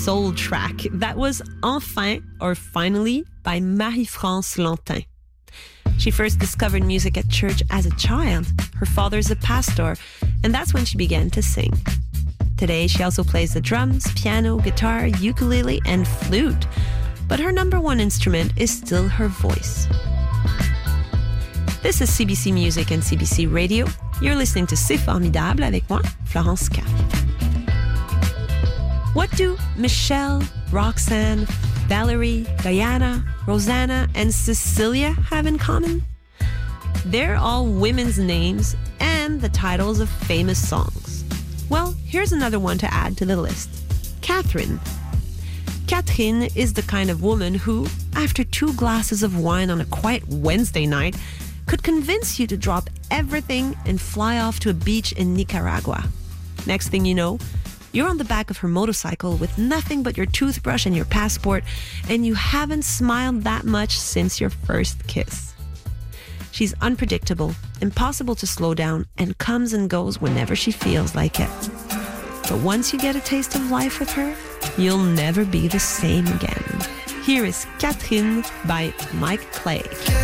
soul track. That was Enfin, or Finally, by Marie-France Lantin. She first discovered music at church as a child. Her father's a pastor, and that's when she began to sing. Today, she also plays the drums, piano, guitar, ukulele, and flute. But her number one instrument is still her voice. This is CBC Music and CBC Radio. You're listening to C'est Formidable avec moi, Florence Cap. What do Michelle, Roxanne, Valerie, Diana, Rosanna, and Cecilia have in common? They're all women's names and the titles of famous songs. Well, here's another one to add to the list. Catherine. Catherine is the kind of woman who, after 2 glasses of wine on a quiet Wednesday night, could convince you to drop everything and fly off to a beach in Nicaragua. Next thing you know, you're on the back of her motorcycle with nothing but your toothbrush and your passport, and you haven't smiled that much since your first kiss. She's unpredictable, impossible to slow down, and comes and goes whenever she feels like it. But once you get a taste of life with her, you'll never be the same again. Here is Catherine by Mike Clay.